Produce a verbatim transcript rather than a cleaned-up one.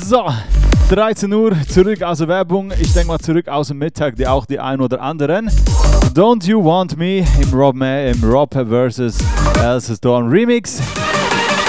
So, dreizehn Uhr, zurück aus der Werbung. Ich denke mal zurück aus dem Mittag, die auch die ein oder anderen. Don't You Want Me im Rob, im Rob versus. Elsa Storm Remix.